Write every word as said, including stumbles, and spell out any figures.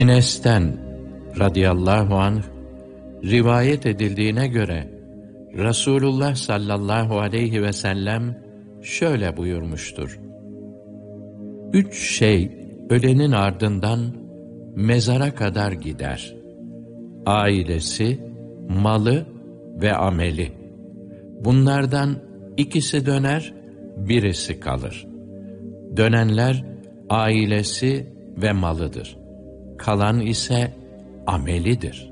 Enes'ten radıyallahu anh rivayet edildiğine göre Resulullah sallallahu aleyhi ve sellem şöyle buyurmuştur: Üç şey ölenin ardından mezara kadar gider: ailesi, malı ve ameli. Bunlardan ikisi döner, birisi kalır. Dönenler ailesi ve malıdır. Kalan ise amelidir.